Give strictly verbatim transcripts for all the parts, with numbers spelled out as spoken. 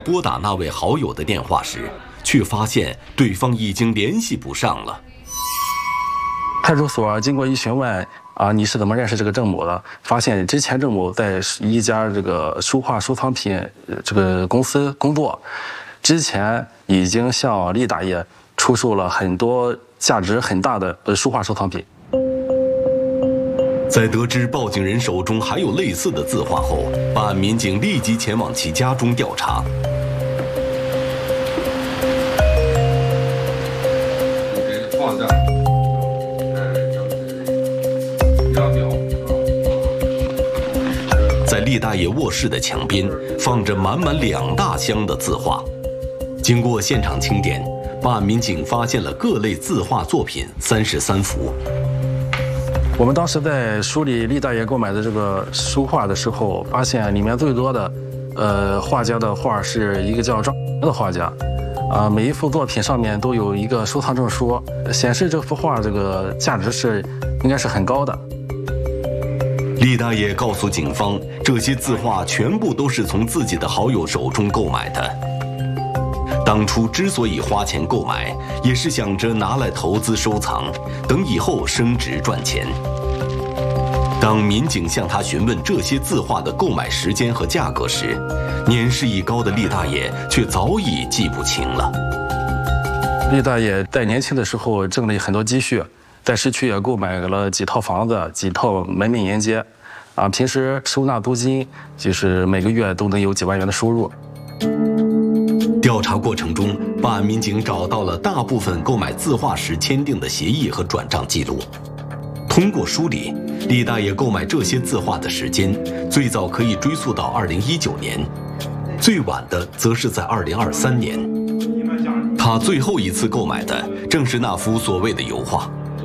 拨打那位好友的电话时，却发现对方已经联系不上了。 派出所经过一询问，啊，你是怎么认识这个郑某的？发现之前郑某在一家这个书画收藏品这个公司工作，之前已经向厉大爷出售了很多价值很大的书画收藏品。 在得知报警人手中还有类似的字画后，办案民警立即前往其家中调查。 放下。 在厉大爷卧室的墙边放着满满两大箱的字画。经过现场清点，办案民警发现了各类字画作品三十三幅。 我们当时在梳理厉大爷购买的这个书画的时候，发现里面最多的，呃，画家的画是一个叫张的画家，啊，每一幅作品上面都有一个收藏证书，显示这幅画这个价值是应该是很高的。 厉大爷告诉警方，这些字画全部都是从自己的好友手中购买的。当初之所以花钱购买，也是想着拿来投资收藏，等以后升值赚钱。当民警向他询问这些字画的购买时间和价格时，年事已高的厉大爷却早已记不清了。 厉大爷在年轻的时候挣了很多积蓄，在市区也购买了几套房子、几套门面沿街，啊，平时收纳租金，就是每个月都能有几万元的收入。 调查过程中，办案民警找到了大部分购买字画时签订的协议和转账记录。通过梳理，厉大爷购买这些字画的时间，最早可以追溯到二零一九年，最晚的则是在二零二三年。他最后一次购买的正是那幅所谓的油画。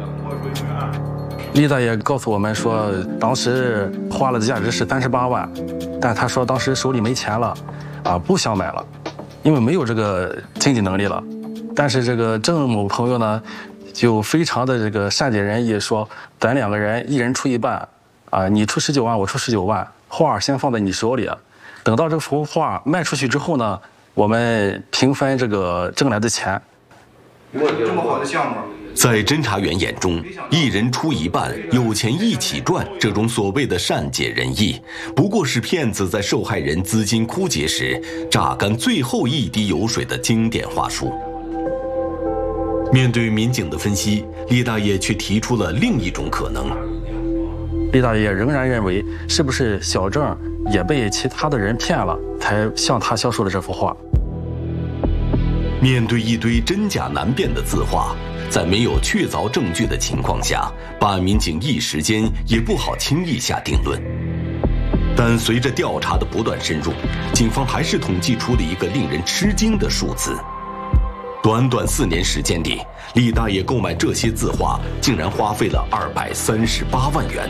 厉大爷告诉我们说，当时花了的价值是三十八万，但他说当时手里没钱了，啊，不想买了。因为没有这个经济能力了，但是这个郑某朋友呢，就非常的这个善解人意，说咱两个人一人出一半，啊，你出十九万，我出十九万，画先放在你手里，等到这幅画卖出去之后呢，我们平分这个挣来的钱。 这么好的项目。 在侦查员眼中，一人出一半，有钱一起赚，这种所谓的善解人意，不过是骗子在受害人资金枯竭时榨干最后一滴油水的经典话术。面对民警的分析，厉大爷却提出了另一种可能。 厉大爷仍然认为，是不是小郑也被其他的人骗了，才向他销售了这幅画？ 面对一堆真假难辨的字画，在没有确凿证据的情况下，办案民警一时间也不好轻易下定论。但随着调查的不断深入，警方还是统计出了一个令人吃惊的数字：短短四年时间里，厉大爷购买这些字画竟然花费了二百三十八万元。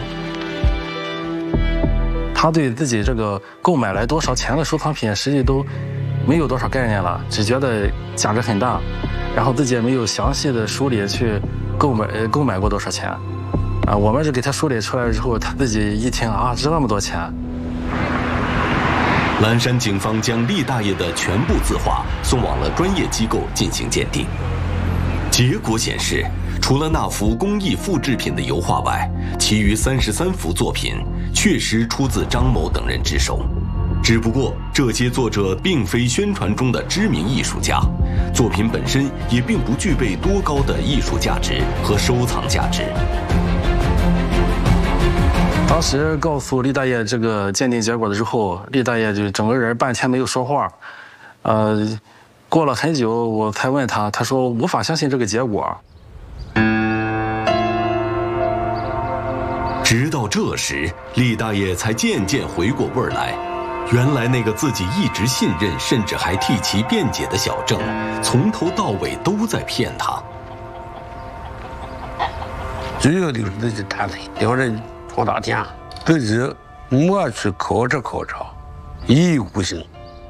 他对自己这个购买来多少钱的收藏品，实际都没有多少概念了，只觉得价值很大，然后自己也没有详细的梳理去购买购买过多少钱，啊，我们是给他梳理出来之后，他自己一听啊，值那么多钱。 蓝山警方将厉大爷的全部字画送往了专业机构进行鉴定，结果显示，除了那幅工艺复制品的油画外，其余三十三幅作品确实出自张某等人之手。只不过，这些作者并非宣传中的知名艺术家，作品本身也并不具备多高的艺术价值和收藏价值。 当时告诉厉大爷这个鉴定结果的时候，厉大爷就整个人半天没有说话。呃，过了很久，我才问他，他说无法相信这个结果。 直到这时，厉大爷才渐渐回过味儿来。原来那个自己一直信任，甚至还替其辩解的小郑，从头到尾都在骗他。 主要就是自己贪财，要人多大钱，自己没去考察考察，一意孤行。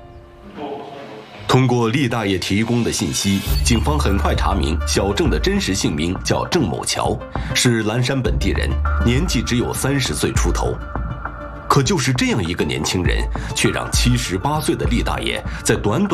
通过厉大爷提供的信息，警方很快查明小郑的真实姓名叫郑某桥，是蓝山本地人，年纪只有三十岁出头。可就是这样一个年轻人，却让七十八岁的厉大爷在短短